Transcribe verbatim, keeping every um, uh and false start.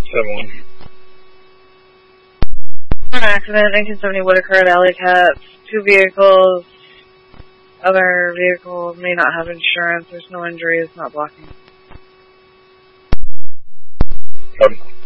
seven one. An accident, nineteen seventy would occur at Alley Cats. Two vehicles. Other vehicle may not have insurance. There's no injuries, not blocking. Copy.